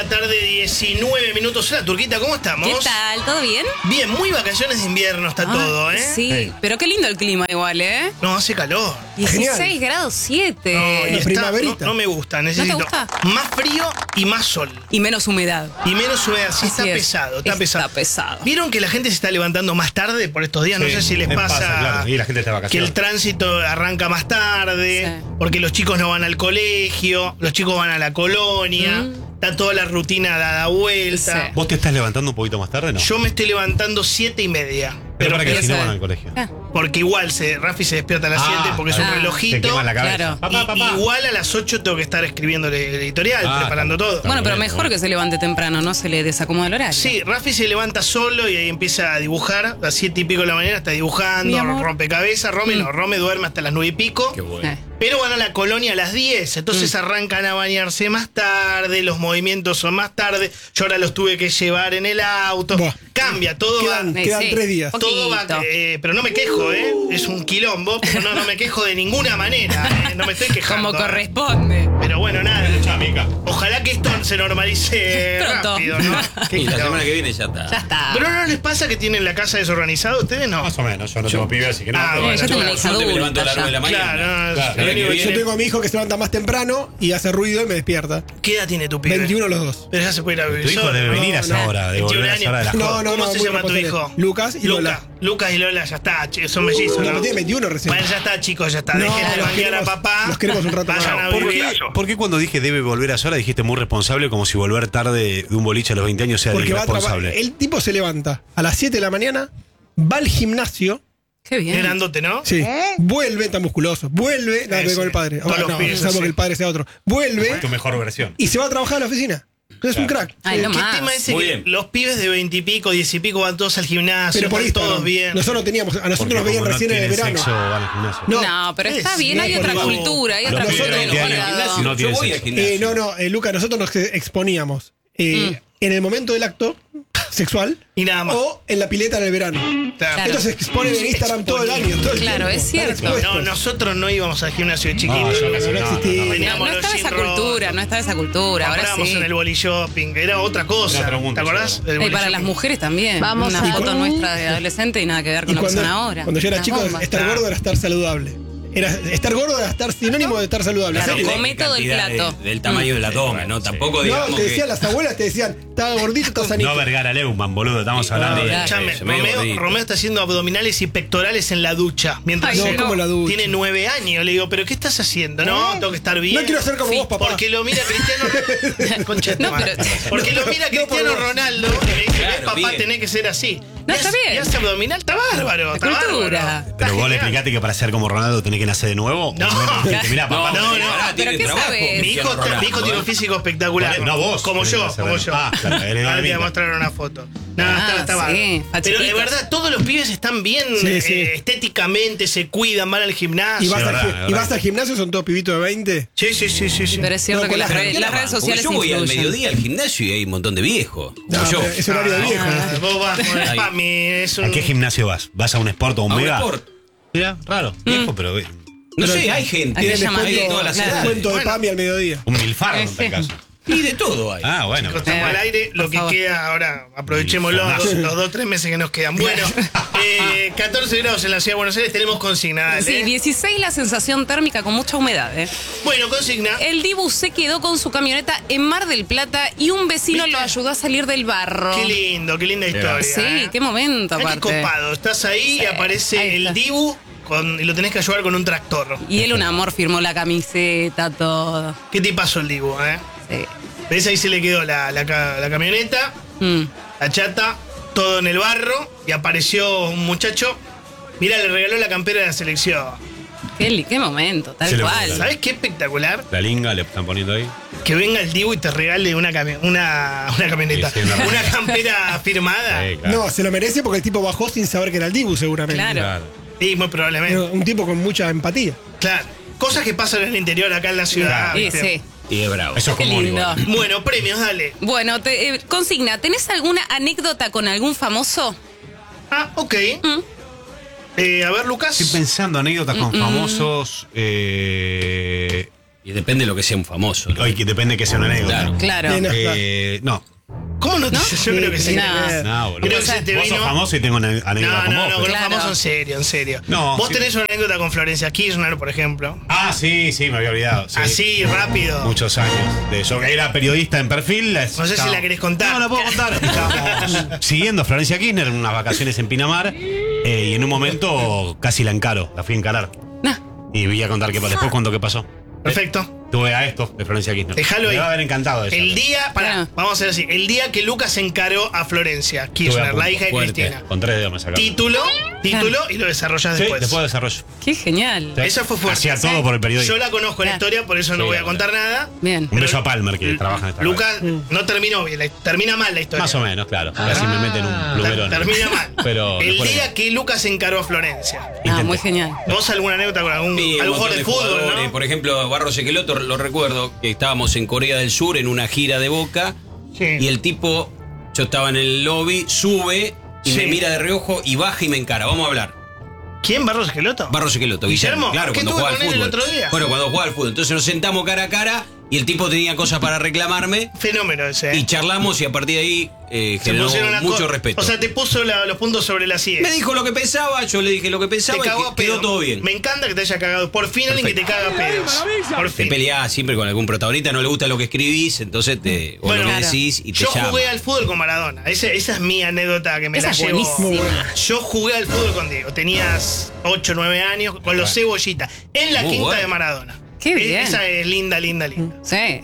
la tarde, 19 minutos. Hola, Turquita, ¿cómo estamos? ¿Qué tal? ¿Todo bien? Bien, muy vacaciones de invierno está todo, ¿eh? Sí, Hey. pero qué lindo el clima igual, ¿eh? No, hace calor. 16 Genial. grados 7. No, y la está- primaverita. no me gusta, necesito gusta? más frío y más sol. Y menos humedad. Y menos humedad, sí, está Así es. pesado, está Está pesado. pesado. ¿Vieron que la gente se está levantando más tarde por estos días? No Sí, sé si les pasa, claro. Y la gente está de que vacaciones. el tránsito arranca más tarde, Sí. porque los chicos no van al colegio, los chicos van a la colonia, está toda la rutina dada vuelta. Sí. ¿Vos te estás levantando un poquito más tarde, no? Yo me estoy levantando 7:30. Pero para que pero si no eso van es. al colegio. Ah, Porque igual Rafi se despierta a las 7 porque es un ah. Se relojito. quema la cabeza. Claro. Papá. Igual a las 8 tengo que estar escribiendo el editorial, Ah, preparando está- todo. está bueno, pero bien, mejor bueno. que se levante temprano, no se le desacomoda el horario. Sí, Rafi se levanta solo y ahí empieza a dibujar. A las 7 y pico de la mañana está Mi dibujando, amor. rompecabezas. Rome duerme hasta las 9 y pico. Qué bueno. Pero van a la colonia a las 10, entonces arrancan a bañarse más tarde, los movimientos son más tarde. Yo ahora los tuve que llevar en el auto. Buah. Cambia, todo Quedan va. 3 días. Todo va, Poquito. pero no me quejo, ¿eh? Es un quilombo, pero no me quejo de ninguna manera, ¿eh? No me estoy quejando. Como corresponde. Pero bueno, nada. Amiga. Ojalá que esto se normalice Pronto. rápido, ¿no? Qué Y la quilombo. semana que viene ya está. Ya está. ¿Pero no les pasa que tienen la casa desorganizada? ¿Ustedes no? Más o menos, yo no tengo pibes, así que no. Ah, pero bueno, yo tengo claro. una hija Yo te me levanto a las adulta 9 de la mañana. Claro, Claro. el único que Yo tiene- tengo a mi hijo que se levanta más temprano y hace ruido y me despierta. ¿Qué edad tiene tu pibe? 21 los dos. Pero ya se puede ir a vivir Tu hijo solo, debe ¿no? venir a esa hora, de 21 volver a esa hora de las años. cosas. ¿Cómo se muy llama tu responsable. hijo? Lucas y Lola. Lucas y Lola, ya está, son mellizos, No, ¿no? pero tiene 21 recién. Bueno, ya está, chicos, ya está. No, Dejen de los banquear a queremos- papá. los queremos un rato Vayan más. a ¿Por vivir. ¿Por qué cuando dije debe volver a sola dijiste muy responsable como si volver tarde de un boliche a los 20 años sea Porque va a trabajar. irresponsable? Eh. El tipo se levanta a las 7 de la mañana, va al gimnasio, Qué Qué bien. grandote, ¿no? sí, vuelve, está musculoso, vuelve, nada que ver Ese. con el padre. Todos los No, pibes, salvo sí. que el padre sea otro. Vuelve Tu mejor versión. y se va a trabajar a la oficina. Es un crack. Ay, no ¿Qué más. tema ese Muy que bien. los pibes de 20 y pico, 10 y pico van todos al gimnasio, Pero por van Instagram. todos bien? Nosotros teníamos, a nosotros nos veían Ah, recién en el verano. Sexo, van al gimnasio. No, pero está es- bien, no hay es otra por favor. cultura, hay Los otra pibes cultura. de de 20 los años cuidados. no Yo tiene voy al sexo. gimnasio. No, Lucas, nosotros nos exponíamos en el momento del acto sexual Y nada más. o en la pileta en el verano. Claro. Estos se exponen en Instagram todo el año. Todo el Claro, tiempo. es cierto. Están expuestos. No, nosotros no íbamos al gimnasio de chiquitos. No, yo casi no existía. No, Teníamos no los estaba esa gym rods, cultura, no estaba esa cultura. Ahora comprábamos sí. en el boli shopping, era otra cosa. Era otro mundo, ¿Te acordás? sí. del Y boli para las shopping? mujeres también. Vamos Una a- foto nuestra de adolescente y nada que ver Y con lo que cuando, son ahora. cuando yo era Una chico, bomba. estar gordo era estar saludable. Estar gordo era estar sinónimo de estar saludable. Claro, ¿En serio? come todo el Cantidad plato. del tamaño del abdomen, ¿no? Tampoco No, digamos te que... decían, las abuelas te decían, estaba gordito, estaba sanito. No Vergara Leumann, boludo, estamos hablando de... claro. Escuchame, Se me dio gordito. Romeo está haciendo abdominales y pectorales en la ducha. Mientras Ay, No, él como la ducha. tiene 9 años. Le digo, ¿pero qué estás haciendo? No, tengo que estar bien. No quiero ser como Sí, vos, papá. Porque lo mira Cristiano. Concha de tu No, madre. pero- Porque lo mira Cristiano vos. Ronaldo y me dice, Claro, "Ves, papá, bien. tenés que ser así. No, Y está hace- bien. Y hace abdominal, está bárbaro. Está cultura. bárbaro. Está Pero vos le genial. explicaste que para ser como Ronaldo tenés que nacer de nuevo. No. Mirá, papá. No, pará, no, tiene pero ¿qué trabajo, sabes? Mi hijo, Cristiano Ronaldo, mi hijo tiene un ¿eh? físico espectacular. No, vos. Como yo, Tenés que como saber. yo. Ah, claro, él es Ahora te voy a amigo. mostrar una foto. No, Ah, está sí, bárbaro. Pero de fachiquitos. verdad, todos los pibes están bien Sí, sí. estéticamente, se cuidan, van al gimnasio. Y vas, Sí, al, verdad, gi- verdad. y vas al gimnasio, son todos pibitos de 20. Sí, sí, sí, sí, sí. Pero es cierto No, que con las, la- redes, las redes Porque sociales yo voy al influyen. mediodía al gimnasio y hay un montón de viejos. No, Como yo. pero es horario de viejo. Ah, vos vas con el Ahí. PAMI, es un... ¿A qué gimnasio vas? ¿Vas a un Sport o un A un Mega? Sport. Mira, raro, viejo, pero No sé, hay gente. Hay que Hay llamar. de todas las Claro. edades. Cuento de Bueno. PAMI al mediodía. un milfardo en tal caso. Y de todo hay. Ah, bueno. Chicos, estamos al aire, lo por que favor. queda ahora, aprovechémoslo, los 2-3 meses que nos quedan. Bueno, 14 grados en la ciudad de Buenos Aires, tenemos consigna, dale. Sí, 16 la sensación térmica con mucha humedad. Bueno, consigna. El Dibu se quedó con su camioneta en Mar del Plata y un vecino ¿Viste? lo ayudó a salir del barro. Qué lindo, qué linda historia. Sí, qué momento Ay, qué aparte. copado, estás ahí y Sí, aparece ahí el está. Dibu y lo tenés que ayudar con un tractor. Y él, un amor, firmó la camiseta, todo. ¿Qué te pasó el Dibu, Sí. ¿Ves? Ahí se le quedó la camioneta, la chata, todo en el barro y apareció un muchacho. Mira, le regaló la campera de la selección. Qué momento, tal Se lo cual. regaló. ¿Sabes qué espectacular? La linga le están poniendo ahí. Que venga el Dibu y te regale una camioneta, Sí, sí, una campera firmada. Sí, claro. No, se lo merece porque el tipo bajó sin saber que era el Dibu, seguramente. Claro. Sí, muy probablemente. Un tipo con mucha empatía. Claro. Cosas que pasan en el interior, acá en la ciudad. Sí, ¿viste? sí. Y es bravo. Eso es Qué común lindo. igual. Bueno, premios, dale. Bueno, consigna, ¿tenés alguna anécdota con algún famoso? Ah, ok. A ver, Lucas. Estoy pensando anécdotas con famosos. Y depende de lo que sea un famoso, ¿no? Hoy que depende que sea una anécdota. Claro. Claro. No. ¿Cómo no te ¿No? Yo creo que sí. No. No, boludo. Creo que se te Vos vino- sos famoso y tengo una anécdota con vos. con pero- los famosos en serio, en serio. No, Vos sí. tenés una anécdota con Florencia Kirchner, por ejemplo. Ah, sí, me había olvidado. Sí. Así, rápido. Muchos años. Yo era periodista en perfil. No sé si la querés contar. No, la puedo contar. Estábamos siguiendo a Florencia Kirchner en unas vacaciones en Pinamar y en un momento casi la encaro, la fui a encarar. No. Y voy a contar después cuento qué pasó. Perfecto. Tuve a esto de Florencia Kirchner. Déjalo ahí. Me va a haber encantado eso. El día, Claro. vamos a hacer así. El día que Lucas encaró a Florencia Estuve a Kirchner, punto, la hija de fuerte. Cristina. Con 3 dedos me sacaron. Título y lo desarrollás Sí, después. después de desarrollo. Qué genial. Sí. Esa fue fuerte. Hacía todo por el periodismo. Yo la conozco la Claro. historia, por eso no Sí, voy a la contar nada. Bien. Un beso a Palmer que trabaja en esta Lucas no terminó bien, termina mal la historia. Más o menos, claro. Casi me meten un plumerón. Termina mal. Pero el después- día que Lucas encaró a Florencia. Ah, muy genial. ¿Vos alguna anécdota con algún Sí, un jugador montón de fútbol, jugadores. no? Por ejemplo, Barros Equeloto, lo recuerdo, que estábamos en Corea del Sur en una gira de Boca Sí. y el tipo, yo estaba en el lobby, sube y Sí. me mira de reojo y baja y me encara. Vamos a hablar. ¿Quién? ¿Barros Esqueloto? Barros Equeloto, Guillermo, Claro, ¿qué cuando estuve jugaba al con él el fútbol. otro día? Bueno, cuando jugaba al fútbol. Entonces nos sentamos cara a cara y el tipo tenía cosas para reclamarme Fenómeno ese. y charlamos y a partir de ahí Se generó pusieron a mucho co- respeto. O sea, te puso los puntos sobre las me IES. dijo lo que pensaba, yo le dije lo que Te pensaba cagó y a pedo. quedó todo bien. Me encanta que te haya cagado. Por fin alguien que te caga a pedos. Por Te fin. peleás siempre con algún protagonista, no le gusta lo que escribís, entonces o Bueno, lo que claro. decís y te Yo llama. jugué al fútbol con Maradona. Esa es mi anécdota que me Esa la es llevo. buenísima. Yo jugué al fútbol con Diego. Tenías 8, 9 años con los Cebollita. En la Muy quinta bueno. de Maradona. Qué bien. Esa es linda, linda, linda. Sí.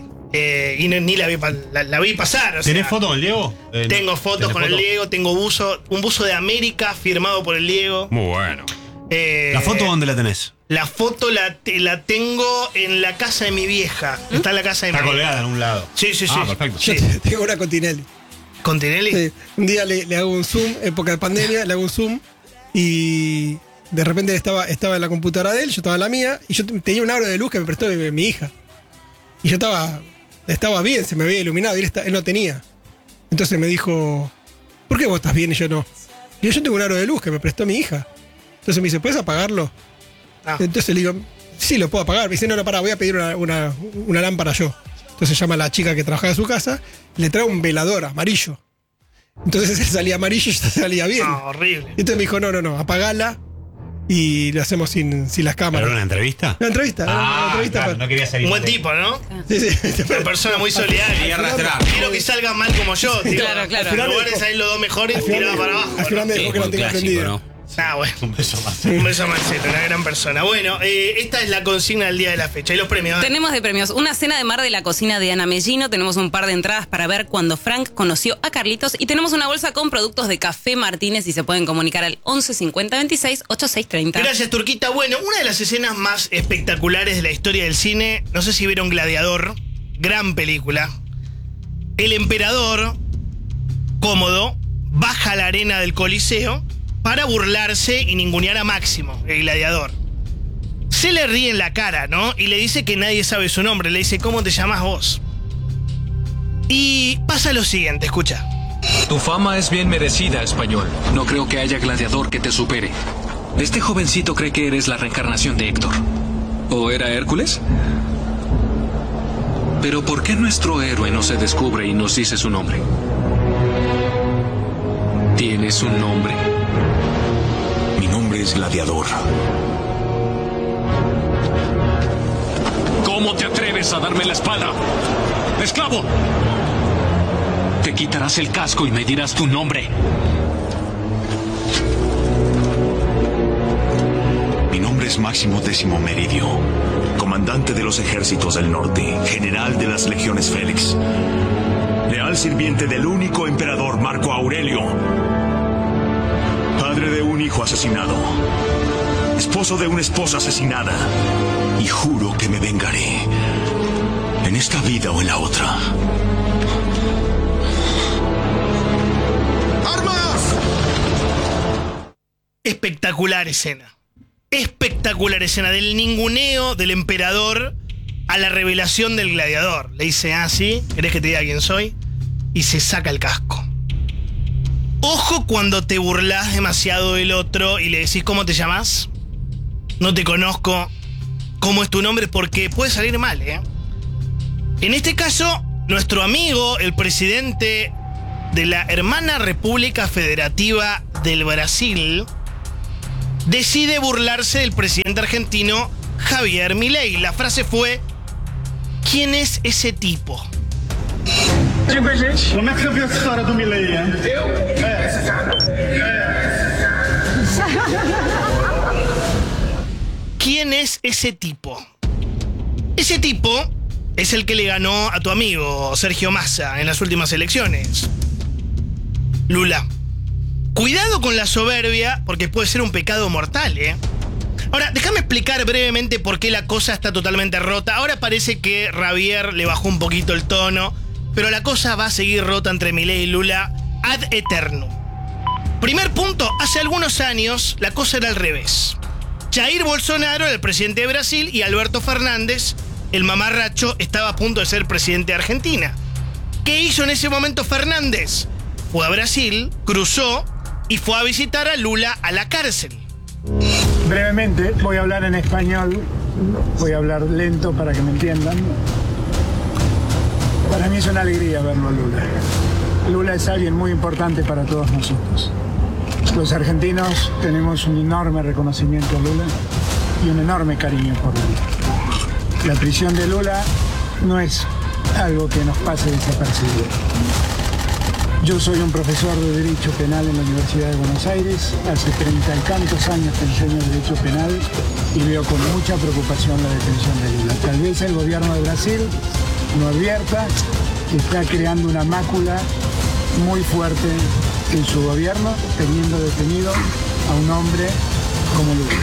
Y ni la vi, la vi pasar. O sea, ¿Tenés foto con el Diego? Tengo fotos ¿tenés con el foto? Diego, tengo un buzo de América firmado por el Diego. Muy bueno. Eh, ¿La foto dónde la tenés? La foto la tengo en la casa de mi vieja. Está en la casa de mi Está vieja. colgada en un lado. Sí, sí, sí. Ah, perfecto. Sí. Tengo una con Tinelli. ¿Con Tinelli? Sí, un día le hago un zoom, época de pandemia, le hago un zoom y de repente estaba en la computadora de él, yo estaba en la mía y yo tenía un aro de luz que me prestó mi hija. Y yo estaba bien, se me había iluminado y él no tenía. Entonces me dijo, ¿por qué vos estás bien y yo no? Y yo tengo un aro de luz que me prestó mi hija. Entonces me dice, ¿puedes apagarlo? Ah. Entonces le digo, sí, lo puedo apagar. Me dice, no, pará, voy a pedir una lámpara yo. Entonces llama a la chica que trabajaba en su casa, le trae un velador amarillo. Entonces él salía amarillo y yo salía bien. No, horrible. Y entonces me dijo, no, apagala y lo hacemos sin las ¿Pero cámaras. una entrevista? Una entrevista, una entrevista. claro, para- no quería salir. Un buen tipo, ¿no? Sí, sí. Una persona muy Y solidaria. arrastrar. Quiero que salgan mal como yo, tío. Claro, claro. En lugar de salir los dos mejores, Al final tiraba me- para abajo. al final me ¿no? dejó Sí, que la un tenga clásico, prendida. ¿no? Ah, bueno. Un beso más. Un beso a Marcelo, una gran persona. Bueno, esta es la consigna del día de la fecha. Y los premios. Tenemos de premios una cena de mar de la cocina de Ana Mellino, tenemos un par de entradas para ver cuando Frank conoció a Carlitos y tenemos una bolsa con productos de Café Martínez y se pueden comunicar al 11 50 26 86 30. Gracias, Turquita. Bueno, una de las escenas más espectaculares de la historia del cine, no sé si vieron Gladiador, gran película. El emperador, cómodo, baja a la arena del Coliseo para burlarse y ningunear a Máximo, el gladiador. Se le ríe en la cara, ¿no? Y le dice que nadie sabe su nombre. Le dice, ¿cómo te llamas vos? Y pasa lo siguiente, escucha. Tu fama es bien merecida, español. No creo que haya gladiador que te supere. Este jovencito cree que eres la reencarnación de Héctor. ¿O era Hércules? Pero ¿por qué nuestro héroe no se descubre y nos dice su nombre? ¿Tienes un nombre? Mi nombre es Gladiador. ¿Cómo te atreves a darme la espada? ¡Esclavo! Te quitarás el casco y me dirás tu nombre. Mi nombre es Máximo Décimo Meridio, comandante de los ejércitos del norte, general de las legiones Félix, leal sirviente del único emperador Marco Aurelio, padre de un hijo asesinado, esposo de una esposa asesinada, y juro que me vengaré, en esta vida o en la otra. ¡Armas! Espectacular escena. Espectacular escena del ninguneo del emperador a la revelación del gladiador. Le dice, sí, ¿querés que te diga quién soy? Y se saca el casco. Ojo cuando te burlás demasiado del otro y le decís, ¿cómo te llamás? No te conozco. cómo es tu nombre porque puede salir mal, ¿eh? En este caso, nuestro amigo, el presidente de la hermana República Federativa del Brasil, decide burlarse del presidente argentino Javier Milei. La frase fue: ¿quién es ese tipo? Como é que você viu essa história do Milei, hein? ¿Quién es ese tipo? Ese tipo es el que le ganó a tu amigo Sergio Massa en las últimas elecciones. Lula. Cuidado con la soberbia, porque puede ser un pecado mortal, ¿eh? Ahora, déjame explicar brevemente por qué la cosa está totalmente rota. Ahora parece que Javier le bajó un poquito el tono, pero la cosa va a seguir rota entre Milei y Lula ad eternum. Primer punto, hace algunos años la cosa era al revés. Jair Bolsonaro era el presidente de Brasil y Alberto Fernández, el mamarracho, estaba a punto de ser presidente de Argentina. ¿Qué hizo en ese momento Fernández? Fue a Brasil, cruzó y fue a visitar a Lula a la cárcel. Brevemente, voy a hablar en español, voy a hablar lento para que me entiendan. Para mí es una alegría verlo a Lula. Lula es alguien muy importante para todos nosotros. Los argentinos tenemos un enorme reconocimiento a Lula y un enorme cariño por Lula. La prisión de Lula no es algo que nos pase desapercibido. Yo soy un profesor de Derecho Penal en la Universidad de Buenos Aires. Hace 30 y tantos años que enseño Derecho Penal y veo con mucha preocupación la detención de Lula. Tal vez el gobierno de Brasil no advierta que está creando una mácula muy fuerte en su gobierno, teniendo detenido a un hombre como Lula.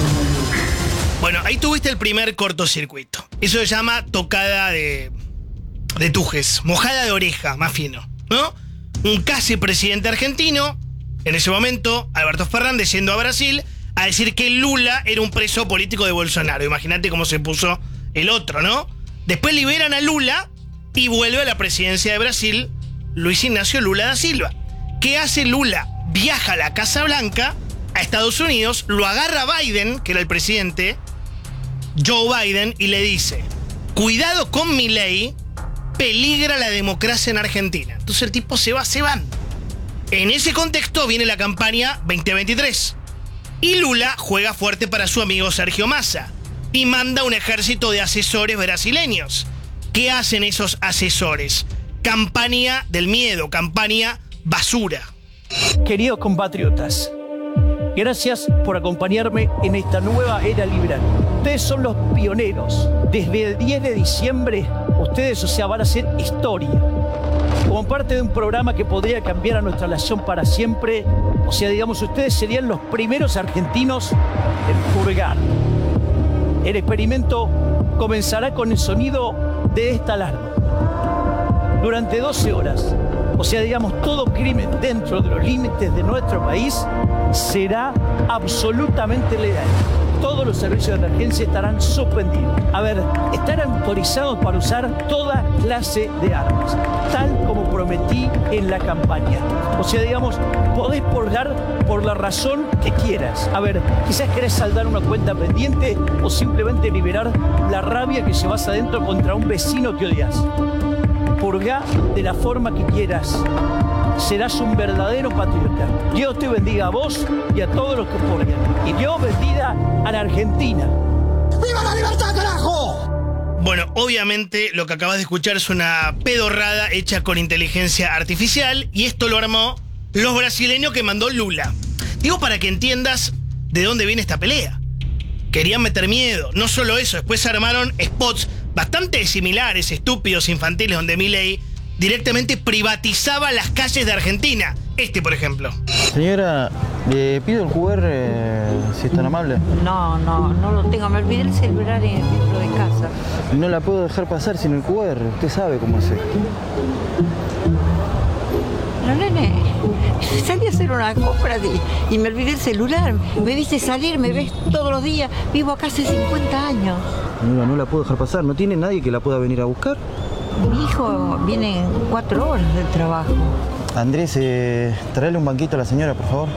Bueno, ahí tuviste el primer cortocircuito. Eso se llama tocada de tujes, mojada de oreja, más fino, ¿no? Un casi presidente argentino, en ese momento, Alberto Fernández, yendo a Brasil a decir que Lula era un preso político de Bolsonaro. Imagínate cómo se puso el otro, ¿no? Después liberan a Lula y vuelve a la presidencia de Brasil Luis Ignacio Lula da Silva. ¿Qué hace Lula? Viaja a la Casa Blanca, a Estados Unidos, lo agarra Biden, que era el presidente, Joe Biden, y le dice: cuidado con Milei, peligra la democracia en Argentina. Entonces el tipo se van. En ese contexto viene la campaña 2023. Y Lula juega fuerte para su amigo Sergio Massa y manda un ejército de asesores brasileños. ¿Qué hacen esos asesores? Campaña del miedo, campaña basura. Queridos compatriotas, gracias por acompañarme en esta nueva era liberal. Ustedes son los pioneros. Desde el 10 de diciembre, ustedes, van a hacer historia. Como parte de un programa que podría cambiar a nuestra nación para siempre, ustedes serían los primeros argentinos en purgar. El experimento comenzará con el sonido de esta alarma. Durante 12 horas, todo crimen dentro de los límites de nuestro país será absolutamente legal. Todos los servicios de emergencia estarán suspendidos. Estarán autorizados para usar toda clase de armas, tal como prometí en la campaña. Podés purgar por la razón que quieras. Quizás querés saldar una cuenta pendiente o simplemente liberar la rabia que llevas adentro contra un vecino que odias. Purgá de la forma que quieras. Serás un verdadero patriota. Dios te bendiga a vos y a todos los que purguen. Y Dios bendiga a la Argentina. ¡Viva la libertad, carajo! Bueno, obviamente lo que acabas de escuchar es una pedorrada hecha con inteligencia artificial, y esto lo armó los brasileños que mandó Lula. Digo, para que entiendas de dónde viene esta pelea. Querían meter miedo. No solo eso, después armaron spots bastante similares, estúpidos, infantiles, donde Milei directamente privatizaba las calles de Argentina. Por ejemplo. Señora, le pido el QR, si es tan amable. No lo tengo. Me olvidé el celular dentro de casa. No la puedo dejar pasar sin el QR. Usted sabe cómo es esto. No, nene. Salí a hacer una compra y me olvidé el celular. Me viste salir, me ves todos los días. Vivo acá hace 50 años. Señora, no la puedo dejar pasar. ¿No tiene nadie que la pueda venir a buscar? Mi hijo viene en 4 horas del trabajo. Andrés, tráele un banquito a la señora, por favor.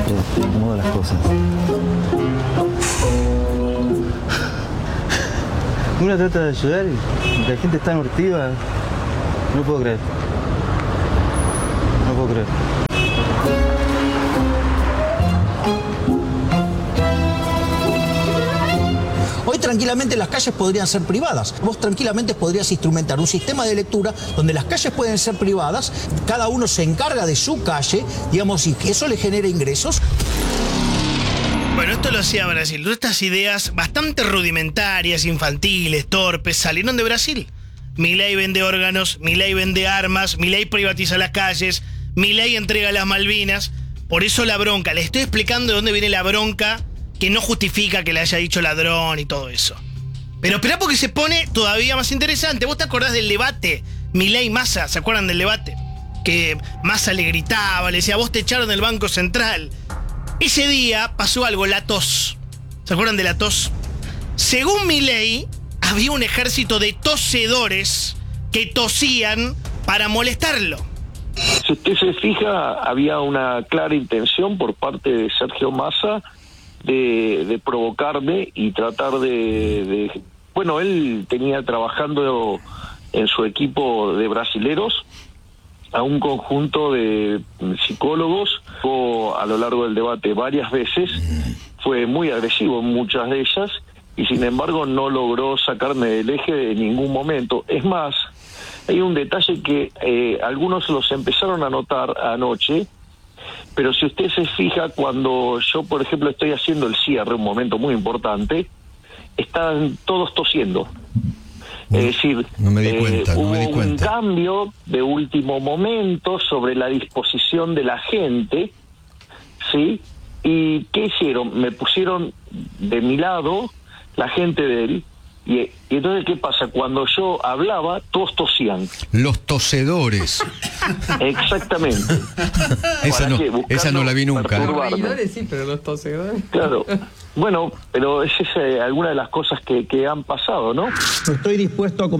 Acomodo las cosas. Uno trata de ayudar y la gente está enurtida. No puedo creer. No puedo creer. Hoy tranquilamente las calles podrían ser privadas. Vos tranquilamente podrías instrumentar un sistema de lectura donde las calles pueden ser privadas, cada uno se encarga de su calle, digamos, y que eso le genere ingresos. Bueno, esto lo hacía Brasil. Todas estas ideas bastante rudimentarias, infantiles, torpes, salieron de Brasil. Milei vende órganos, Milei vende armas, Milei privatiza las calles, Milei entrega las Malvinas. Por eso la bronca. Les estoy explicando de dónde viene la bronca, que no justifica que le haya dicho ladrón y todo eso. Pero esperá porque se pone todavía más interesante. ¿Vos te acordás del debate Milei-Massa? ¿Se acuerdan del debate? Que Massa le gritaba, le decía, vos te echaron del Banco Central. Ese día pasó algo, la tos. ¿Se acuerdan de la tos? Según Milei, había un ejército de tosedores que tosían para molestarlo. Si usted se fija, había una clara intención por parte de Sergio Massa de provocarme y tratar de... Bueno, él tenía trabajando en su equipo de brasileros a un conjunto de psicólogos. A lo largo del debate varias veces fue muy agresivo en muchas de ellas y sin embargo no logró sacarme del eje en ningún momento. Es más, hay un detalle que algunos los empezaron a notar anoche, pero si usted se fija, cuando yo, por ejemplo, estoy haciendo el cierre, un momento muy importante, están todos tosiendo. Es decir, hubo un cambio de último momento sobre la disposición de la gente, ¿sí? ¿Y qué hicieron? Me pusieron de mi lado la gente de él. Y entonces, ¿qué pasa? Cuando yo hablaba, todos tosían. Los tosedores. Exactamente. Esa no la vi nunca. Los reidores sí, pero los tosedores. Claro. Bueno, pero esa es alguna de las cosas que han pasado, ¿no? No estoy dispuesto a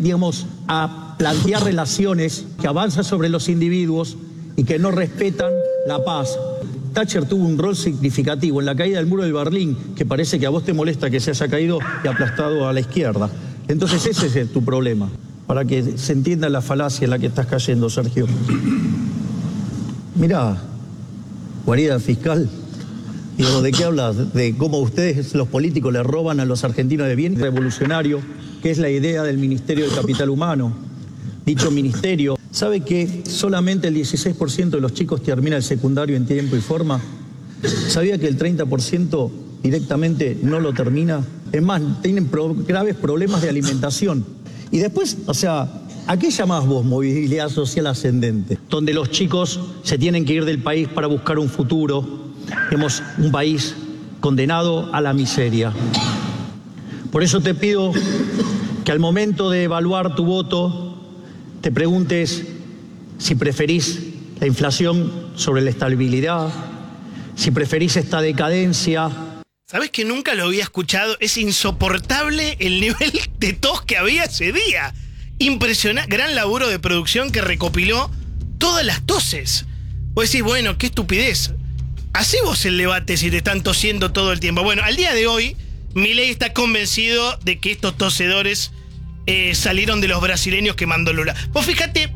a plantear relaciones que avanzan sobre los individuos y que no respetan la paz. Thatcher tuvo un rol significativo en la caída del muro de Berlín, que parece que a vos te molesta que se haya caído y aplastado a la izquierda. Entonces ese es tu problema, para que se entienda la falacia en la que estás cayendo, Sergio. Mirá, guarida fiscal, digo, ¿de qué hablas? De cómo ustedes, los políticos, le roban a los argentinos de bien revolucionario, que es la idea del Ministerio de Capital Humano. Dicho ministerio, ¿sabe que solamente el 16% de los chicos termina el secundario en tiempo y forma? ¿Sabía que el 30% directamente no lo termina? Es más, tienen graves problemas de alimentación. Y después, o sea, ¿a qué llamás vos movilidad social ascendente? Donde los chicos se tienen que ir del país para buscar un futuro. Tenemos un país condenado a la miseria. Por eso te pido que al momento de evaluar tu voto, te preguntes si preferís la inflación sobre la estabilidad, si preferís esta decadencia. ¿Sabes que nunca lo había escuchado? Es insoportable el nivel de tos que había ese día. Impresionante, gran laburo de producción que recopiló todas las toses. Vos decís, bueno, qué estupidez. Hacé vos el debate si te están tosiendo todo el tiempo. Bueno, al día de hoy, Milei está convencido de que estos tosedores salieron de los brasileños que mandó Lula. Vos fíjate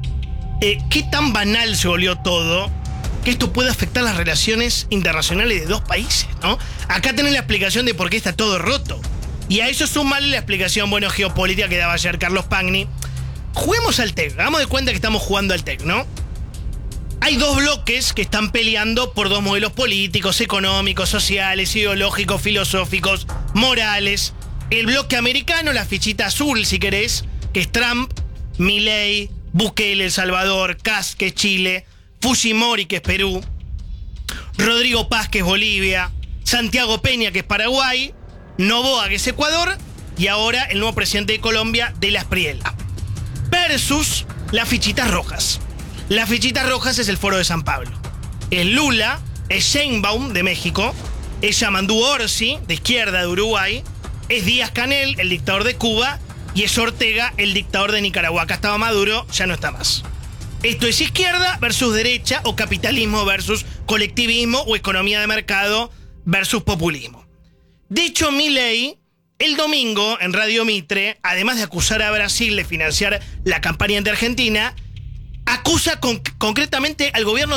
qué tan banal se volvió todo, que esto puede afectar las relaciones internacionales de dos países, ¿no? Acá tenés la explicación de por qué está todo roto. Y a eso sumale la explicación, bueno, geopolítica que daba ayer Carlos Pagni. Juguemos al TEC, hagamos de cuenta que estamos jugando al TEC, ¿no? Hay dos bloques que están peleando por dos modelos políticos, económicos, sociales, ideológicos, filosóficos, morales. El bloque americano, la fichita azul, si querés, que es Trump, Milei, Bukele, El Salvador, Kast, que es Chile, Fujimori, que es Perú, Rodrigo Paz, que es Bolivia, Santiago Peña, que es Paraguay, Noboa, que es Ecuador, y ahora el nuevo presidente de Colombia, De la Espriella. Versus las fichitas rojas. Las fichitas rojas es el Foro de San Pablo. Es Lula, es Sheinbaum, de México, es Yamandu Orsi, de izquierda, de Uruguay, es Díaz-Canel, el dictador de Cuba, y es Ortega, el dictador de Nicaragua. Acá estaba Maduro, ya no está más. Esto es izquierda versus derecha o capitalismo versus colectivismo o economía de mercado versus populismo. De hecho, Milei, el domingo en Radio Mitre, además de acusar a Brasil de financiar la campaña de Argentina, acusa concretamente al gobierno